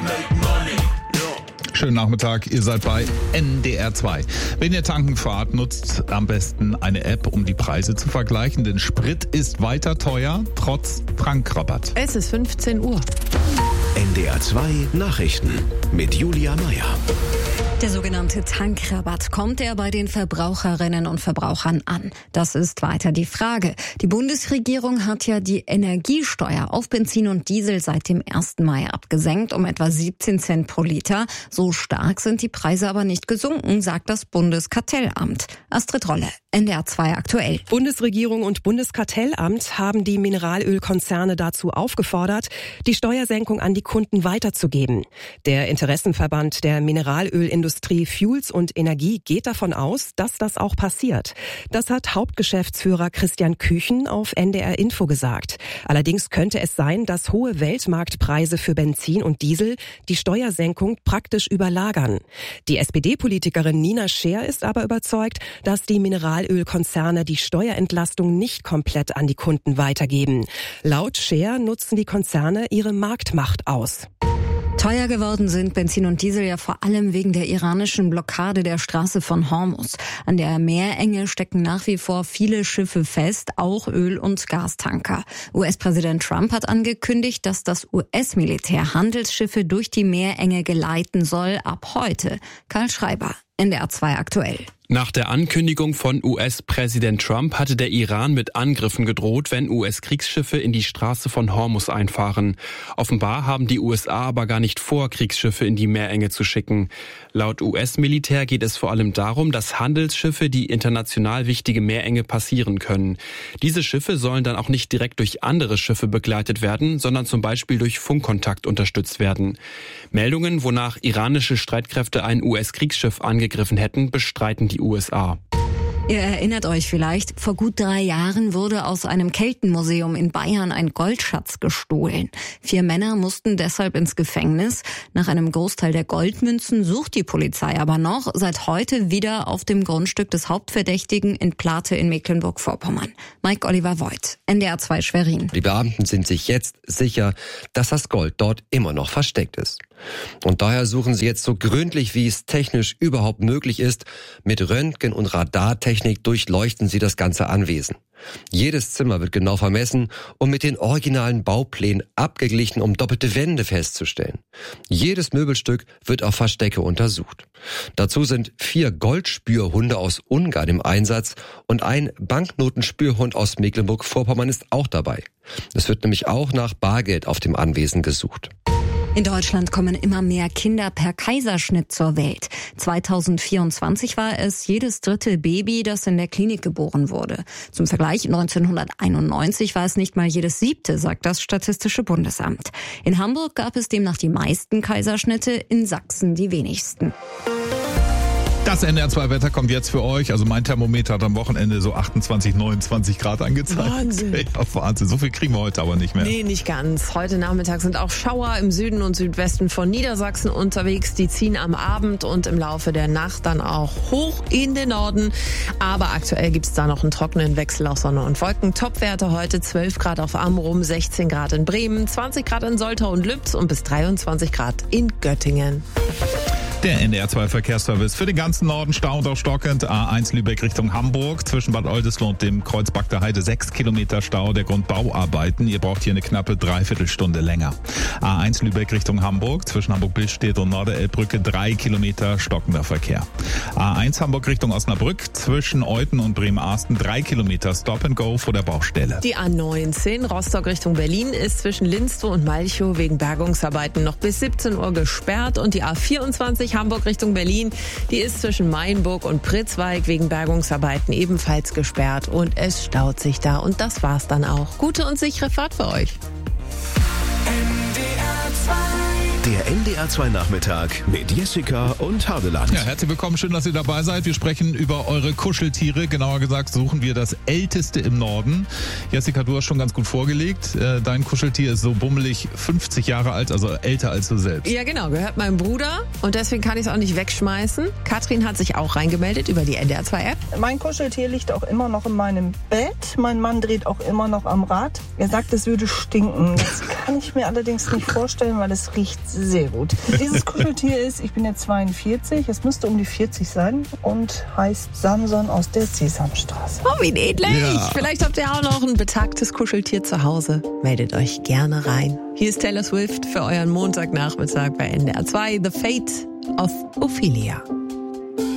Schönen Nachmittag, ihr seid bei NDR 2. Wenn ihr tanken fahrt, nutzt am besten eine App, um die Preise zu vergleichen, denn Sprit ist weiter teuer, trotz Tankrabatt. Es ist 15 Uhr. NDR 2 Nachrichten mit Julia Meyer. Der sogenannte Tankrabatt, kommt er bei den Verbraucherinnen und Verbrauchern an? Das ist weiter die Frage. Die Bundesregierung hat ja die Energiesteuer auf Benzin und Diesel seit dem 1. Mai abgesenkt um etwa 17 Cent pro Liter. So stark sind die Preise aber nicht gesunken, sagt das Bundeskartellamt. Astrid Rolle, NDR 2 aktuell. Bundesregierung und Bundeskartellamt haben die Mineralölkonzerne dazu aufgefordert, die Steuersenkung an die Kunden weiterzugeben. Der Interessenverband der Mineralölindustrie Fuels und Energie geht davon aus, dass das auch passiert. Das hat Hauptgeschäftsführer Christian Küchen auf NDR Info gesagt. Allerdings könnte es sein, dass hohe Weltmarktpreise für Benzin und Diesel die Steuersenkung praktisch überlagern. Die SPD-Politikerin Nina Scheer ist aber überzeugt, dass die Mineralölkonzerne die Steuerentlastung nicht komplett an die Kunden weitergeben. Laut Scheer nutzen die Konzerne ihre Marktmacht aus. Teuer geworden sind Benzin und Diesel ja vor allem wegen der iranischen Blockade der Straße von Hormuz. An der Meerenge stecken nach wie vor viele Schiffe fest, auch Öl- und Gastanker. US-Präsident Trump hat angekündigt, dass das US-Militär Handelsschiffe durch die Meerenge geleiten soll ab heute. Karl Schreiber, NDR 2 aktuell. Nach der Ankündigung von US-Präsident Trump hatte der Iran mit Angriffen gedroht, wenn US-Kriegsschiffe in die Straße von Hormuz einfahren. Offenbar haben die USA aber gar nicht vor, Kriegsschiffe in die Meerenge zu schicken. Laut US-Militär geht es vor allem darum, dass Handelsschiffe die international wichtige Meerenge passieren können. Diese Schiffe sollen dann auch nicht direkt durch andere Schiffe begleitet werden, sondern zum Beispiel durch Funkkontakt unterstützt werden. Meldungen, wonach iranische Streitkräfte ein US-Kriegsschiff angegriffen hätten, bestreiten die USA. Ihr erinnert euch vielleicht, vor gut 3 Jahren wurde aus einem Keltenmuseum in Bayern ein Goldschatz gestohlen. 4 Männer mussten deshalb ins Gefängnis. Nach einem Großteil der Goldmünzen sucht die Polizei aber noch seit heute wieder auf dem Grundstück des Hauptverdächtigen in Plate in Mecklenburg-Vorpommern. Mike Oliver Voigt, NDR 2 Schwerin. Die Beamten sind sich jetzt sicher, dass das Gold dort immer noch versteckt ist. Und daher suchen sie jetzt so gründlich, wie es technisch überhaupt möglich ist. Mit Röntgen- und Radartechnik durchleuchten sie das ganze Anwesen. Jedes Zimmer wird genau vermessen und mit den originalen Bauplänen abgeglichen, um doppelte Wände festzustellen. Jedes Möbelstück wird auf Verstecke untersucht. Dazu sind 4 Goldspürhunde aus Ungarn im Einsatz und ein Banknotenspürhund aus Mecklenburg-Vorpommern ist auch dabei. Es wird nämlich auch nach Bargeld auf dem Anwesen gesucht. In Deutschland kommen immer mehr Kinder per Kaiserschnitt zur Welt. 2024 war es jedes 3. Baby, das in der Klinik geboren wurde. Zum Vergleich, 1991 war es nicht mal jedes 7., sagt das Statistische Bundesamt. In Hamburg gab es demnach die meisten Kaiserschnitte, in Sachsen die wenigsten. Das NDR 2 Wetter kommt jetzt für euch. Also mein Thermometer hat am Wochenende so 28, 29 Grad angezeigt. Wahnsinn. Ja, Wahnsinn. So viel kriegen wir heute aber nicht mehr. Nee, nicht ganz. Heute Nachmittag sind auch Schauer im Süden und Südwesten von Niedersachsen unterwegs. Die ziehen am Abend und im Laufe der Nacht dann auch hoch in den Norden. Aber aktuell gibt's da noch einen trockenen Wechsel aus Sonne und Wolken. Topwerte heute 12 Grad auf Amrum, 16 Grad in Bremen, 20 Grad in Soltau und Lübz und bis 23 Grad in Göttingen. Der NDR 2 Verkehrsservice für den ganzen Norden Stau und auch stockend. A1 Lübeck Richtung Hamburg. Zwischen Bad Oldesloe und dem Kreuz Bagder Heide 6 Kilometer Stau der Grund Bauarbeiten. Ihr braucht hier eine knappe Dreiviertelstunde länger. A1 Lübeck Richtung Hamburg. Zwischen Hamburg-Billstedt und Norderelbbrücke 3 Kilometer stockender Verkehr. A1 Hamburg Richtung Osnabrück. Zwischen Euten und Bremen-Arsten 3 Kilometer Stop and Go vor der Baustelle. Die A19 Rostock Richtung Berlin ist zwischen Linstow und Malchow wegen Bergungsarbeiten noch bis 17 Uhr gesperrt. Und die A24 Hamburg Richtung Berlin, die ist zwischen Mainburg und Pritzwalk wegen Bergungsarbeiten ebenfalls gesperrt und es staut sich da. Und das war's dann auch. Gute und sichere Fahrt für euch. Der NDR 2 Nachmittag mit Jessica und Hadeland. Ja, herzlich willkommen, schön, dass ihr dabei seid. Wir sprechen über eure Kuscheltiere. Genauer gesagt suchen wir das älteste im Norden. Jessica, du hast schon ganz gut vorgelegt. Dein Kuscheltier ist so bummelig 50 Jahre alt, also älter als du selbst. Ja, genau, gehört meinem Bruder und deswegen kann ich es auch nicht wegschmeißen. Katrin hat sich auch reingemeldet über die NDR 2 App. Mein Kuscheltier liegt auch immer noch in meinem Bett. Mein Mann dreht auch immer noch am Rad. Er sagt, es würde stinken. Das kann ich mir allerdings nicht vorstellen, weil es riecht Sehr gut. Dieses Kuscheltier ist, ich bin jetzt 42, es müsste um die 40 sein und heißt Samson aus der Sesamstraße. Oh, wie niedlich. Ja. Vielleicht habt ihr auch noch ein betagtes Kuscheltier zu Hause. Meldet euch gerne rein. Hier ist Taylor Swift für euren Montagnachmittag bei NDR 2, The Fate of Ophelia.